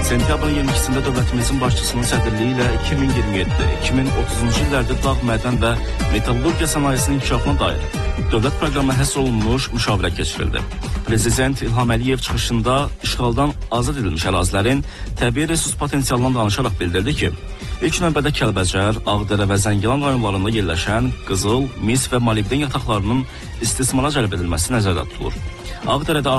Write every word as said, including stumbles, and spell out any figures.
Sentyabrın iyirmi ikisində dövlətimizin başçısının sədrliyi ilə iki min iyirmi yeddi iki min otuzuncu illərdə dağ mədən və metallurgiya sənayesinin inkişafına dair dövlət proqramına həsr olunmuş müşavirə keçirildi. Prezident İlham Əliyev çıxışında işğaldan azad edilmiş ərazilərin təbii resurs potensialından danışaraq bildirdi ki, ilk növbədə Kəlbəcər, Ağdərə və Zəngilan rayonlarında yerləşən qızıl, mis və molibden yataqlarının istismara cəlb edilməsi nəzərdə tutulur. Ağdərədə